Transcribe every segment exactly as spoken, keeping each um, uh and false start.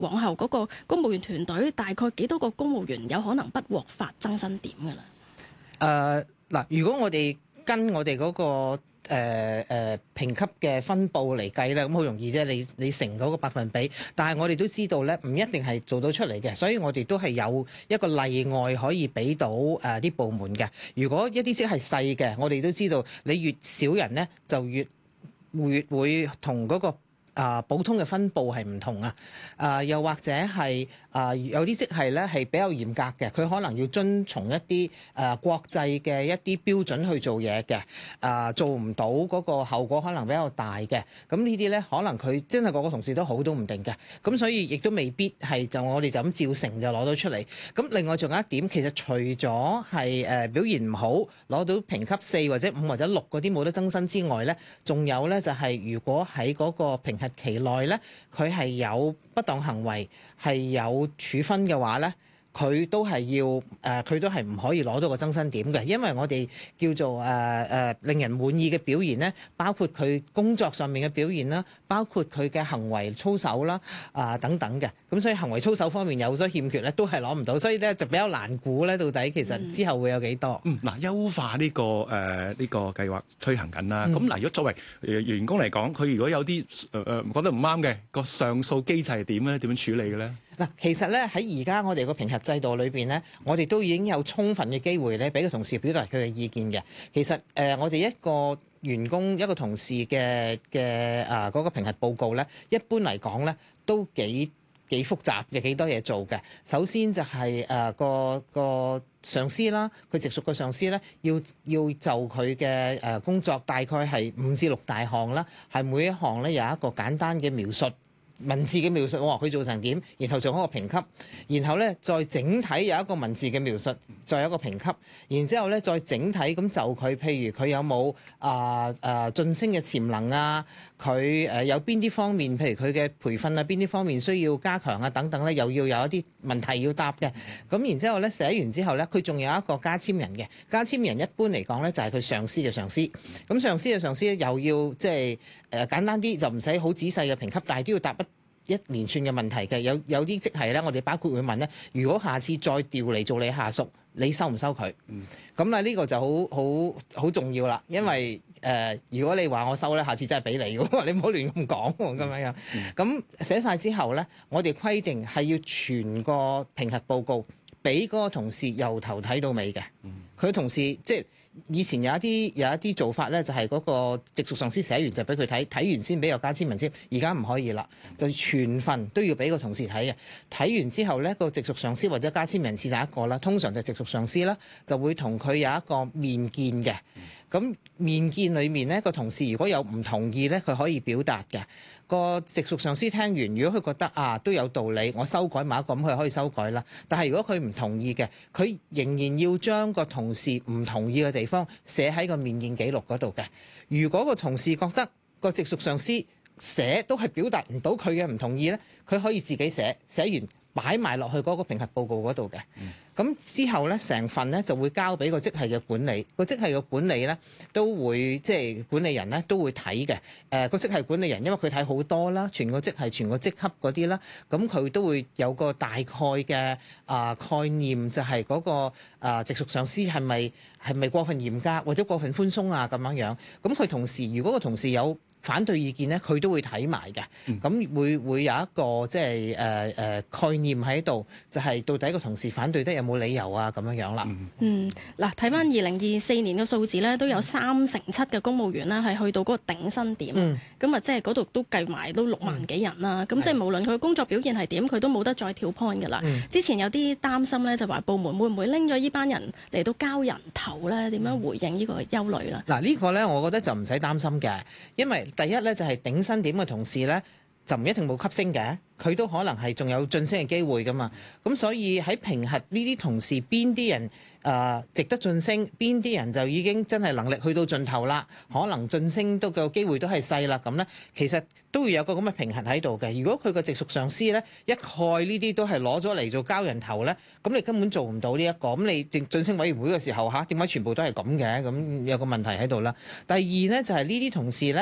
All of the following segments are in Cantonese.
往後嗰個公務員團隊大概幾多個公務員有可能不獲發增薪點㗎啦？ 誒嗱，如果我哋跟我哋嗰、個誒誒、呃呃、評級嘅分佈嚟計咧，咁好容易啫，你你乘嗰個百分比。但係我哋都知道咧，唔一定係做到出嚟嘅，所以我哋都係有一個例外可以俾到誒啲、呃、部門嘅。如果一啲即係細嘅，我哋都知道你越少人咧，就越越會同嗰、個。啊、呃，普通嘅分佈係唔同啊！啊、呃，又或者係啊、呃，有啲職系咧係比較嚴格嘅，佢可能要遵從一啲誒、呃、國際嘅一啲標準去做嘢嘅，啊、呃，做唔到嗰個後果可能比較大嘅。咁呢啲咧，可能佢真係個個同事都好都唔定嘅。咁所以亦都未必係就我哋就咁照成就攞到出嚟。咁另外仲有一點，其實除咗係誒表現唔好攞到評級四或者五或者六嗰啲冇得增薪之外咧，仲有咧就係、是、如果喺嗰個評核期內咧，佢係有不當行為，係有處分嘅話咧，佢都係要誒，佢、呃、都係唔可以攞到個增薪點嘅，因為我哋叫做誒誒、呃呃、令人滿意嘅表現咧，包括佢工作上面嘅表現啦，包括佢嘅行為操守啦啊、呃、等等嘅，咁所以行為操守方面有咗欠缺咧，都係攞唔到，所以咧就比較難估咧，到底其實之後會有幾多？ 嗯，嗱，優化呢、這個誒呢、呃這個計劃推行緊啦。咁嗱、嗯，如果作為員工嚟講，佢如果有啲誒誒覺得唔啱嘅，個上訴機制係點咧？點樣處理嘅咧？ 嗱，其實咧喺而家我哋個評核制度裏邊咧，我哋都已經有充分嘅機會咧，俾個同事表達佢嘅意見嘅。其實誒、呃，我哋一個員工一個同事嘅嘅啊嗰個評核報告咧，一般嚟講咧都幾幾複雜嘅，幾多嘢做嘅。首先就係、是、誒、呃、個個上司啦，佢直屬嘅上司咧，要要就佢嘅誒工作大概係五至六大項啦，係每一項咧有一個簡單嘅描述。文字嘅描述，佢、哦、做成點，然後做一個評級，然後咧再整體有一個文字嘅描述，再有一個評級，然之後咧再整體咁就佢，譬如佢有冇啊啊晉升嘅潛能啊，佢誒有邊啲方面，譬如佢嘅培訓啊，邊啲方面需要加強啊等等咧，又要有一啲問題要答嘅。咁然之後咧寫完之後咧，佢仲有一個加簽人嘅，加簽人一般嚟講咧就係佢上司嘅上司。咁上司嘅上司又要即係誒簡單啲，就唔使好仔細嘅評級，但係都要答一一連串嘅問題嘅。有有啲職系咧，我哋包括會問咧，如果下次再調嚟做你下屬，你收唔收佢？咁啊呢個就好好好重要啦，因為誒、呃、如果你話我收咧，下次真係俾你嘅，你唔好亂咁講咁樣樣。咁寫晒之後咧，我哋規定係要全個評核報告俾嗰個同事由頭睇到尾嘅。佢同事即係。以前有一啲有一啲做法咧，就係嗰個直屬上司寫完就俾佢睇，睇完先俾個加簽文先。而家唔可以啦，就全份都要俾個同事睇嘅。睇完之後咧，個直屬上司或者加簽人是第一個啦，通常就直屬上司啦，就會同佢有一個面見嘅。咁面見裏面咧，個同事如果有唔同意咧，佢可以表達嘅。個直屬上司聽完，如果佢覺得啊都有道理，我修改某一個，咁佢可以修改啦。但係如果佢唔同意嘅，佢仍然要將個同事唔同意嘅地方寫喺個面見記錄嗰度嘅。如果個同事覺得個直屬上司寫都係表達唔到佢嘅唔同意咧，佢可以自己寫，寫完擺埋落去嗰個評核報告嗰度嘅。咁、嗯、之後咧，成份咧就會交俾個職系嘅管理，個職系嘅管理咧都會即係管理人咧都會睇嘅。誒、呃、個職系管理人因為佢睇好多啦，全個職系、全個職級嗰啲啦，咁佢都會有個大概嘅啊、呃、概念，就係嗰、嗰個啊、呃、直屬上司係咪係咪過分嚴格或者過分寬鬆啊咁樣樣。咁佢同時如果個同事有反對意見咧，佢都會睇埋嘅。咁、嗯、會會有一個即係誒誒概念喺度，就係、是、到底個同事反對得有冇理由啊咁樣樣啦。 嗯，嗱睇翻二零二四年嘅數字咧，都有三成七嘅公務員啦係去到嗰個頂薪點。咁啊、嗯，即係嗰度都計埋都六萬幾人啦。咁、嗯、即係無論佢工作表現係點，佢都冇得再跳 point 㗎啦。嗯、之前有啲擔心咧，就話部門會唔會拎咗呢班人嚟到交人頭咧？點樣回應呢個憂慮啦？嗱、 嗯，呢個咧，我覺得就唔使擔心嘅，因為第一咧就係頂薪點嘅同事咧，就唔一定冇級升嘅，佢都可能係仲有晉升嘅機會噶嘛。咁所以喺評核呢啲同事邊啲人誒、呃、值得晉升，邊啲人就已經真係能力去到盡頭啦，可能晉升都個機會都係細啦。咁咧其實都會有個咁嘅評核喺度嘅。如果佢個直屬上司咧一概呢啲都係攞咗嚟做交人頭咧，咁你根本做唔到呢、這、一個。咁你晉晉升委員會嘅時候嚇，點解全部都係咁嘅？咁有個問題喺度啦。第二咧就係呢啲同事咧。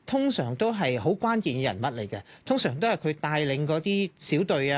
通常都係好關鍵嘅人物嚟嘅，通常都係佢帶領嗰啲小隊啊。